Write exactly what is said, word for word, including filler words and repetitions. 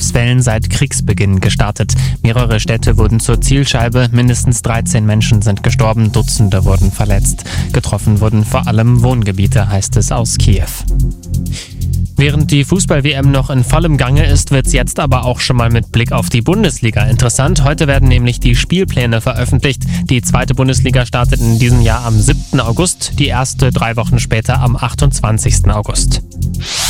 Angriffswellen seit Kriegsbeginn gestartet. Mehrere Städte wurden zur Zielscheibe, mindestens dreizehn Menschen sind gestorben, Dutzende wurden verletzt. Getroffen wurden vor allem Wohngebiete, heißt es aus Kiew. Während die Fußball-W M noch in vollem Gange ist, wird es jetzt aber auch schon mal mit Blick auf die Bundesliga interessant. Heute werden nämlich die Spielpläne veröffentlicht. Die zweite Bundesliga startet in diesem Jahr am siebten August, die erste drei Wochen später am achtundzwanzigsten August.